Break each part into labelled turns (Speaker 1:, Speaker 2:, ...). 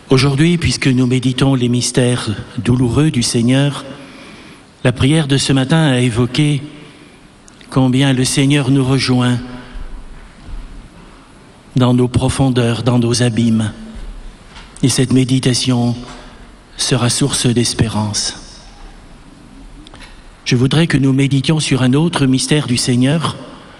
Speaker 1: Aujourd'hui, puisque nous méditons les mystères douloureux du Seigneur, la prière de ce matin a évoqué combien le Seigneur nous rejoint dans nos profondeurs, dans nos abîmes. Et cette méditation sera source d'espérance. Je voudrais que nous méditions sur un autre mystère du Seigneur.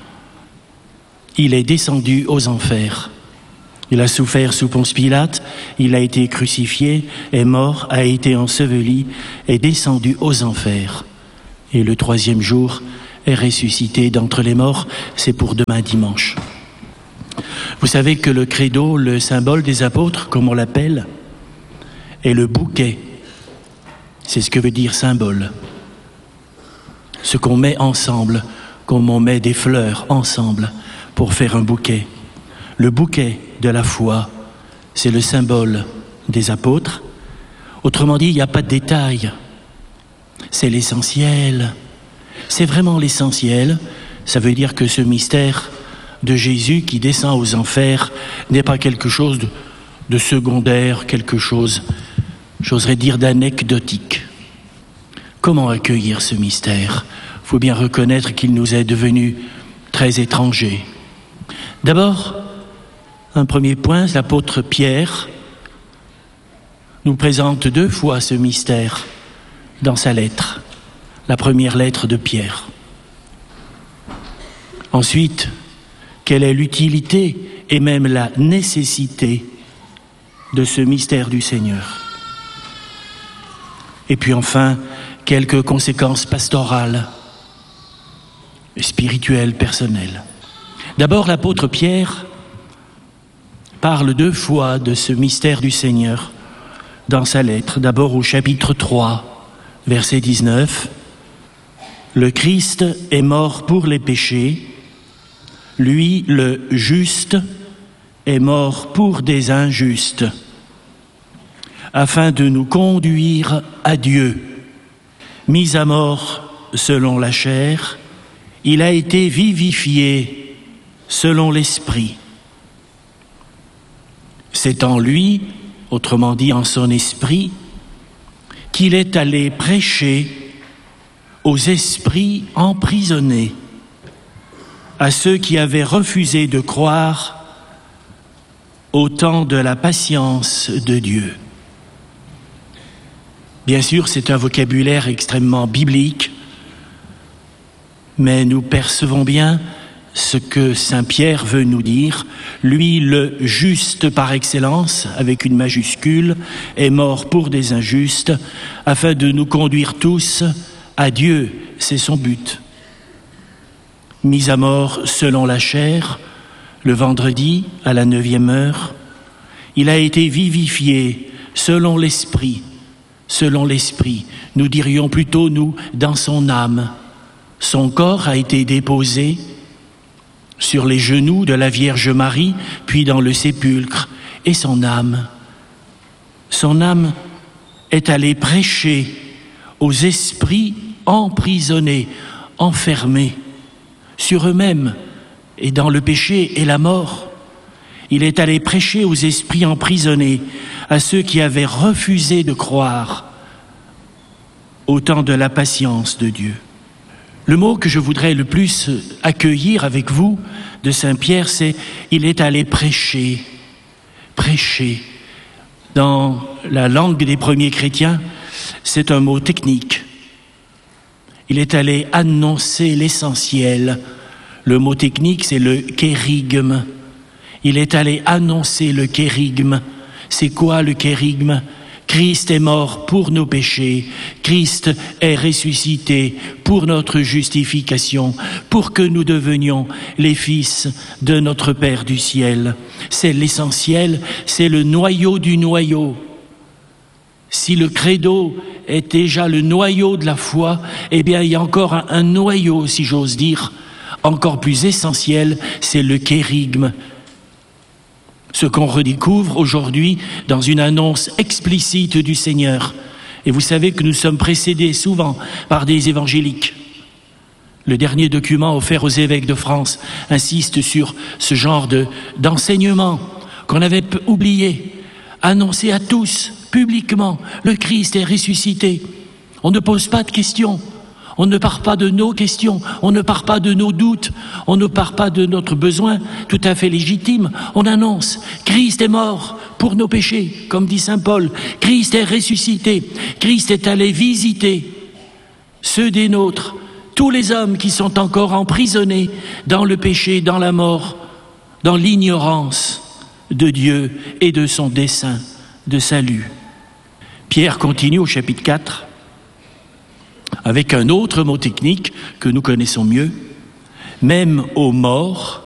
Speaker 1: Il est descendu aux enfers. Il a souffert sous Ponce Pilate, il a été crucifié, est mort, a été enseveli, est descendu aux enfers. Et le troisième jour est ressuscité d'entre les morts, c'est pour demain dimanche. Vous savez que le credo, le symbole des apôtres, comme on l'appelle, est le bouquet. C'est ce que veut dire symbole. Ce qu'on met ensemble, comme on met des fleurs ensemble pour faire un bouquet. Le bouquet de la foi, c'est le symbole des apôtres. Autrement dit, il n'y a pas de détails. C'est l'essentiel. C'est vraiment l'essentiel. Ça veut dire que ce mystère de Jésus qui descend aux enfers n'est pas quelque chose de secondaire, quelque chose, j'oserais dire, d'anecdotique. Comment accueillir ce mystère ? Il faut bien reconnaître qu'il nous est devenu très étranger. D'abord, un premier point, l'apôtre Pierre nous présente 2 fois ce mystère dans sa lettre, la première lettre de Pierre. Ensuite, quelle est l'utilité et même la nécessité de ce mystère du Seigneur? Et puis enfin, quelques conséquences pastorales, spirituelles, personnelles. D'abord, l'apôtre Pierre parle 2 fois de ce mystère du Seigneur dans sa lettre. D'abord au chapitre 3, verset 19. « Le Christ est mort pour les péchés, lui, le juste, est mort pour des injustes, afin de nous conduire à Dieu. Mis à mort selon la chair, il a été vivifié selon l'esprit. C'est en lui, autrement dit en son esprit, qu'il est allé prêcher aux esprits emprisonnés, à ceux qui avaient refusé de croire au temps de la patience de Dieu. » Bien sûr, c'est un vocabulaire extrêmement biblique, mais nous percevons bien ce que Saint Pierre veut nous dire. Lui, le juste par excellence, avec une majuscule, est mort pour des injustes, afin de nous conduire tous à Dieu. C'est son but. Mis à mort selon la chair, le vendredi, à la 9e heure, il a été vivifié selon l'esprit. Selon l'esprit, nous dirions plutôt, nous, dans son âme. Son corps a été déposé sur les genoux de la Vierge Marie, puis dans le sépulcre, et son âme est allée prêcher aux esprits emprisonnés, enfermés sur eux-mêmes et dans le péché et la mort. Il est allé prêcher aux esprits emprisonnés, à ceux qui avaient refusé de croire au temps de la patience de Dieu. Le mot que je voudrais le plus accueillir avec vous de Saint Pierre, c'est « il est allé prêcher ». Prêcher. Dans la langue des premiers chrétiens, c'est un mot technique. Il est allé annoncer l'essentiel. Le mot technique, c'est le kérygme. Il est allé annoncer le kérygme. C'est quoi le kérygme ? Christ est mort pour nos péchés, Christ est ressuscité pour notre justification, pour que nous devenions les fils de notre Père du ciel. C'est l'essentiel, c'est le noyau du noyau. Si le credo est déjà le noyau de la foi, eh bien il y a encore un noyau, si j'ose dire, encore plus essentiel, c'est le kérygme. Ce qu'on redécouvre aujourd'hui dans une annonce explicite du Seigneur. Et vous savez que nous sommes précédés souvent par des évangéliques. Le dernier document offert aux évêques de France insiste sur ce genre d'enseignement qu'on avait oublié, annoncer à tous, publiquement, le Christ est ressuscité. On ne pose pas de questions. On ne part pas de nos questions, on ne part pas de nos doutes, on ne part pas de notre besoin tout à fait légitime. On annonce, Christ est mort pour nos péchés, comme dit saint Paul. Christ est ressuscité, Christ est allé visiter ceux des nôtres, tous les hommes qui sont encore emprisonnés dans le péché, dans la mort, dans l'ignorance de Dieu et de son dessein de salut. Pierre continue au chapitre 4. Avec un autre mot technique que nous connaissons mieux, même aux morts,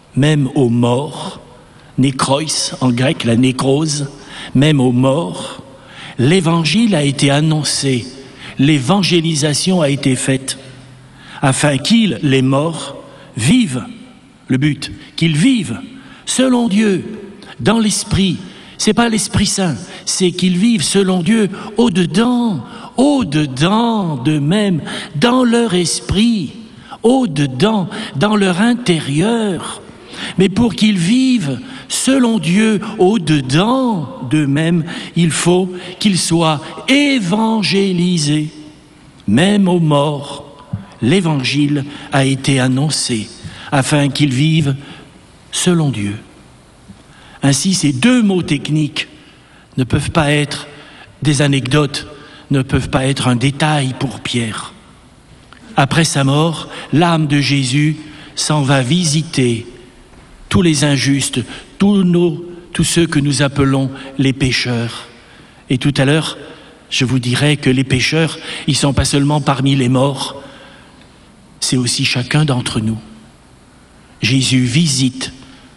Speaker 1: nékrois en grec, la nécrose, même aux morts, l'évangile a été annoncé, l'évangélisation a été faite, afin qu'ils, les morts, vivent, le but, qu'ils vivent selon Dieu, dans l'Esprit. C'est pas l'Esprit Saint, c'est qu'ils vivent selon Dieu au-dedans d'eux-mêmes, dans leur esprit, au-dedans, dans leur intérieur. Mais pour qu'ils vivent selon Dieu, au-dedans d'eux-mêmes, il faut qu'ils soient évangélisés. Même aux morts, l'évangile a été annoncé, afin qu'ils vivent selon Dieu. Ainsi, ces deux mots techniques ne peuvent pas être des anecdotes, ne peuvent pas être un détail pour Pierre. Après sa mort, l'âme de Jésus s'en va visiter tous les injustes, tous ceux que nous appelons les pécheurs. Et tout à l'heure, je vous dirai que les pécheurs, ils ne sont pas seulement parmi les morts, c'est aussi chacun d'entre nous. Jésus visite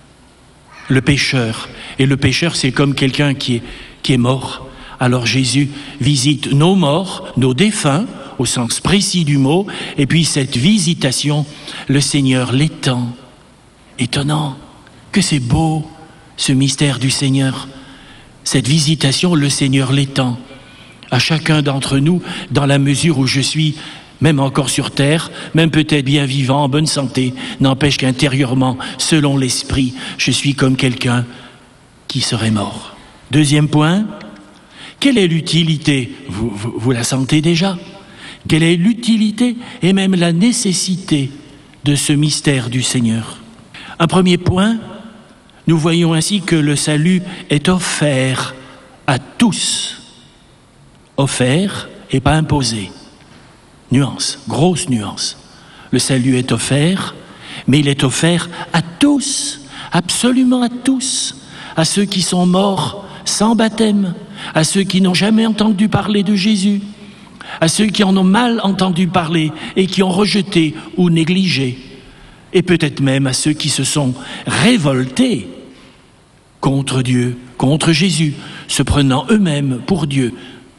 Speaker 1: le pécheur, et le pécheur, c'est comme quelqu'un qui est mort. Alors Jésus visite nos morts, nos défunts, au sens précis du mot, et puis cette visitation, le Seigneur l'étend. Étonnant, que c'est beau, ce mystère du Seigneur. Cette visitation, le Seigneur l'étend à chacun d'entre nous, dans la mesure où je suis, même encore sur terre, même peut-être bien vivant, en bonne santé, n'empêche qu'intérieurement, selon l'Esprit, je suis comme quelqu'un qui serait mort. Deuxième point, quelle est l'utilité? Vous la sentez déjà? Quelle est l'utilité et même la nécessité de ce mystère du Seigneur? Un premier point, nous voyons ainsi que le salut est offert à tous. Offert et pas imposé. Nuance, grosse nuance. Le salut est offert, mais il est offert à tous, absolument à tous, à ceux qui sont morts sans baptême, à ceux qui n'ont jamais entendu parler de Jésus, à ceux qui en ont mal entendu parler et qui ont rejeté ou négligé, et peut-être même à ceux qui se sont révoltés contre Dieu, contre Jésus, se prenant eux-mêmes pour Dieu.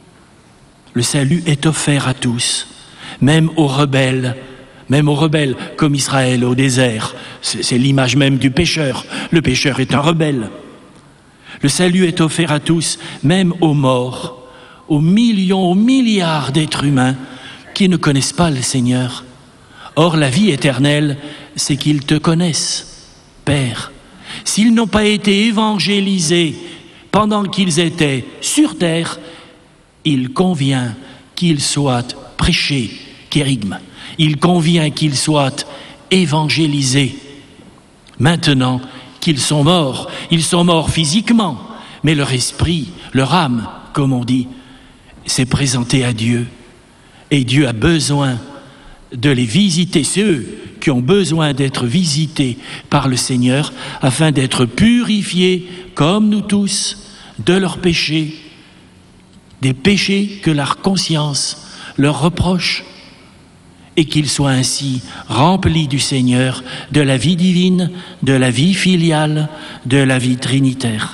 Speaker 1: Le salut est offert à tous, même aux rebelles comme Israël au désert. C'est l'image même du pécheur. Le pécheur est un rebelle. Le salut est offert à tous, même aux morts, aux millions, aux milliards d'êtres humains qui ne connaissent pas le Seigneur. Or, la vie éternelle, c'est qu'ils te connaissent, Père. S'ils n'ont pas été évangélisés pendant qu'ils étaient sur terre, il convient qu'ils soient prêchés, kérigme. Il convient qu'ils soient évangélisés. Maintenant qu'ils sont morts physiquement, mais leur esprit, leur âme, comme on dit, s'est présenté à Dieu. Et Dieu a besoin de les visiter, ceux qui ont besoin d'être visités par le Seigneur, afin d'être purifiés, comme nous tous, de leurs péchés, des péchés que leur conscience leur reproche, et qu'ils soient ainsi remplis du Seigneur, de la vie divine, de la vie filiale, de la vie trinitaire.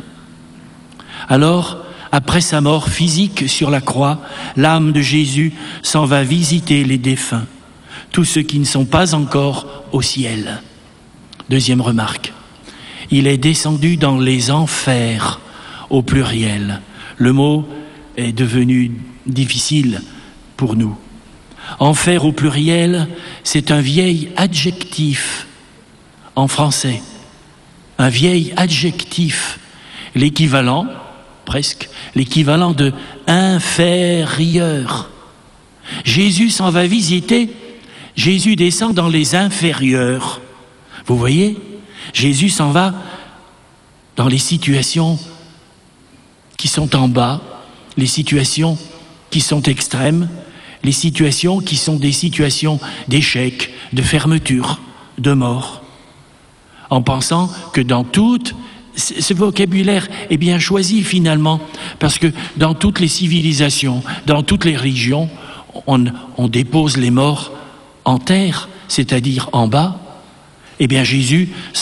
Speaker 1: Alors, après sa mort physique sur la croix, l'âme de Jésus s'en va visiter les défunts, tous ceux qui ne sont pas encore au ciel. Deuxième remarque, il est descendu dans les enfers au pluriel. Le mot est devenu difficile pour nous. Enfer au pluriel, c'est un vieil adjectif en français. Un vieil adjectif, l'équivalent presque, l'équivalent de inférieur. Jésus s'en va visiter, Jésus descend dans les inférieurs. Vous voyez, Jésus s'en va dans les situations qui sont en bas, les situations qui sont extrêmes, les situations qui sont des situations d'échec, de fermeture, de mort, en pensant que dans toutes, ce vocabulaire est bien choisi finalement, parce que dans toutes les civilisations, dans toutes les religions, on dépose les morts en terre, c'est-à-dire en bas. Eh bien Jésus